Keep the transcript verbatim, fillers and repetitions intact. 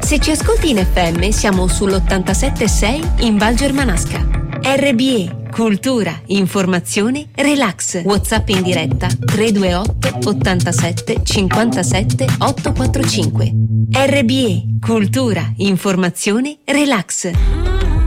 Se ci ascolti in F M siamo sull'ottantasette virgola sei in Val Germanasca. R B E, cultura, informazione, relax. WhatsApp in diretta tre due otto ottantasette cinquantasette ottocentoquarantacinque. R B E, cultura, informazione, relax.